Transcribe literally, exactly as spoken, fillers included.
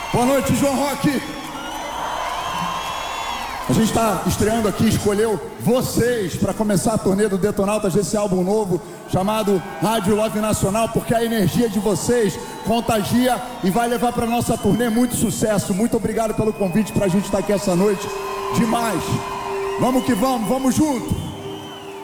Boa noite, João Rock. A gente está estreando aqui, escolheu vocês para começar a turnê do Detonautas, esse álbum novo chamado Rádio Love Nacional, porque a energia de vocês contagia e vai levar para nossa turnê muito sucesso. Muito obrigado pelo convite para a gente estar aqui essa noite. Demais. Vamos que vamos, vamos junto.